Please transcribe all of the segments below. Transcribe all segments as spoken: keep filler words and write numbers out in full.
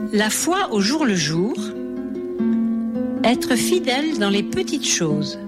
La foi au jour le jour, être fidèle dans les petites choses.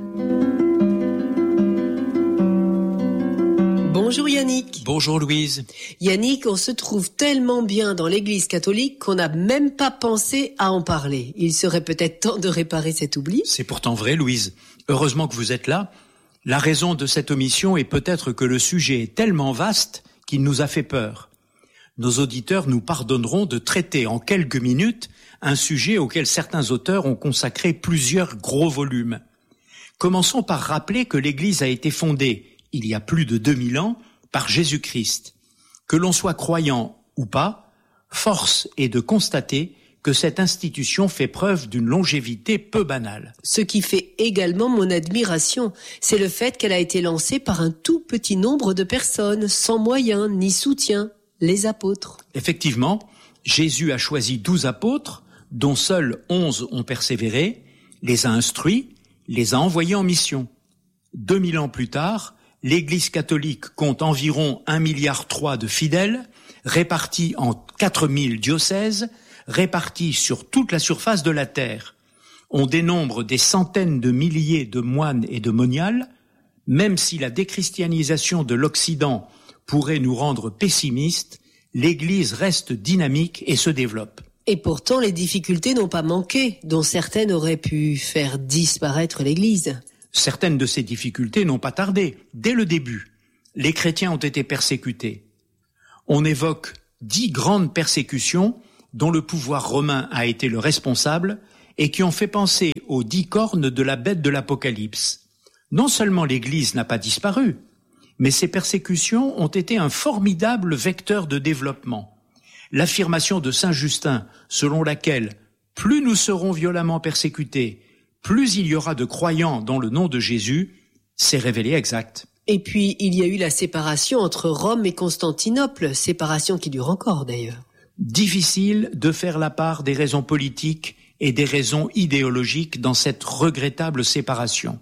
Bonjour Yannick. Bonjour Louise. Yannick, on se trouve tellement bien dans l'église catholique qu'on n'a même pas pensé à en parler. Il serait peut-être temps de réparer cet oubli. C'est pourtant vrai Louise. Heureusement que vous êtes là. La raison de cette omission est peut-être que le sujet est tellement vaste qu'il nous a fait peur. Nos auditeurs nous pardonneront de traiter en quelques minutes un sujet auquel certains auteurs ont consacré plusieurs gros volumes. Commençons par rappeler que l'Église a été fondée, il y a plus de deux mille ans, par Jésus-Christ. Que l'on soit croyant ou pas, force est de constater que cette institution fait preuve d'une longévité peu banale. Ce qui fait également mon admiration, c'est le fait qu'elle a été lancée par un tout petit nombre de personnes, sans moyens ni soutien, les apôtres. Effectivement, Jésus a choisi douze apôtres, dont seuls onze ont persévéré, les a instruits, les a envoyés en mission. Deux mille ans plus tard, l'Église catholique compte environ un milliard trois de fidèles, répartis en quatre mille diocèses, répartis sur toute la surface de la terre. On dénombre des centaines de milliers de moines et de moniales, même si la déchristianisation de l'Occident pourrait nous rendre pessimistes, l'Église reste dynamique et se développe. Et pourtant, les difficultés n'ont pas manqué, dont certaines auraient pu faire disparaître l'Église. Certaines de ces difficultés n'ont pas tardé. Dès le début, les chrétiens ont été persécutés. On évoque dix grandes persécutions dont le pouvoir romain a été le responsable et qui ont fait penser aux dix cornes de la bête de l'Apocalypse. Non seulement l'Église n'a pas disparu, mais ces persécutions ont été un formidable vecteur de développement. L'affirmation de saint Justin, selon laquelle plus nous serons violemment persécutés, plus il y aura de croyants dans le nom de Jésus, s'est révélée exacte. Et puis, il y a eu la séparation entre Rome et Constantinople, séparation qui dure encore d'ailleurs. Difficile de faire la part des raisons politiques et des raisons idéologiques dans cette regrettable séparation.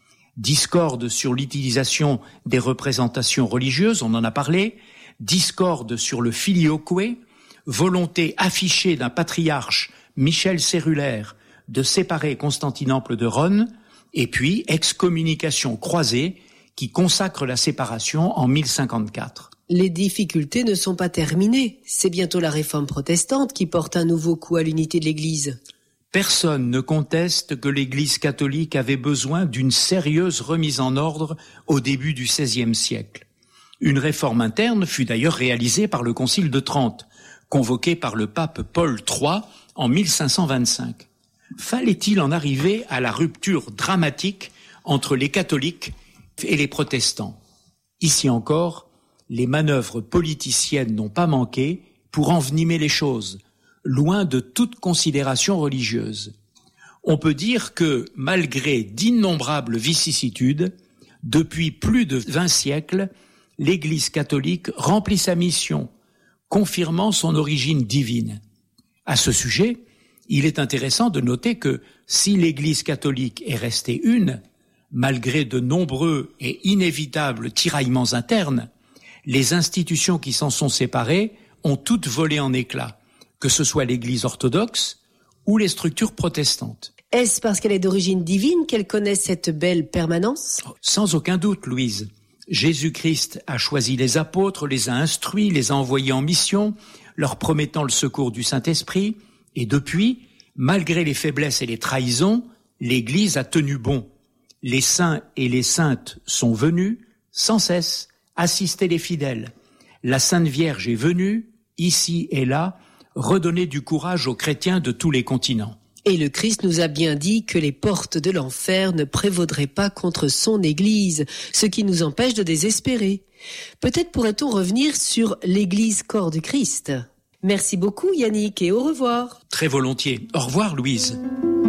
Discorde sur l'utilisation des représentations religieuses, on en a parlé, discorde sur le filioque, volonté affichée d'un patriarche, Michel Cérulaire, de séparer Constantinople de Rome, et puis excommunication croisée qui consacre la séparation en mille cinquante-quatre. Les difficultés ne sont pas terminées. C'est bientôt la réforme protestante qui porte un nouveau coup à l'unité de l'Église. Personne ne conteste que l'Église catholique avait besoin d'une sérieuse remise en ordre au début du seizième siècle. Une réforme interne fut d'ailleurs réalisée par le Concile de Trente, convoqué par le pape Paul trois en mille cinq cent vingt-cinq. Fallait-il en arriver à la rupture dramatique entre les catholiques et les protestants? Ici encore, les manœuvres politiciennes n'ont pas manqué pour envenimer les choses, loin de toute considération religieuse. On peut dire que, malgré d'innombrables vicissitudes, depuis plus de vingt siècles, l'Église catholique remplit sa mission, confirmant son origine divine. À ce sujet, il est intéressant de noter que si l'Église catholique est restée une, malgré de nombreux et inévitables tiraillements internes, les institutions qui s'en sont séparées ont toutes volé en éclats, que ce soit l'Église orthodoxe ou les structures protestantes. Est-ce parce qu'elle est d'origine divine qu'elle connaît cette belle permanence? Sans aucun doute, Louise. Jésus-Christ a choisi les apôtres, les a instruits, les a envoyés en mission, leur promettant le secours du Saint-Esprit, et depuis, malgré les faiblesses et les trahisons, l'Église a tenu bon. Les saints et les saintes sont venus, sans cesse, assister les fidèles. La Sainte Vierge est venue, ici et là, redonner du courage aux chrétiens de tous les continents. Et le Christ nous a bien dit que les portes de l'enfer ne prévaudraient pas contre son Église, ce qui nous empêche de désespérer. Peut-être pourrait-on revenir sur l'Église corps du Christ. Merci beaucoup Yannick et au revoir. Très volontiers. Au revoir Louise.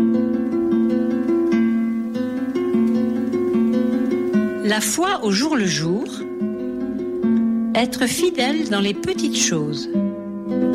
La foi au jour le jour, être fidèle dans les petites choses.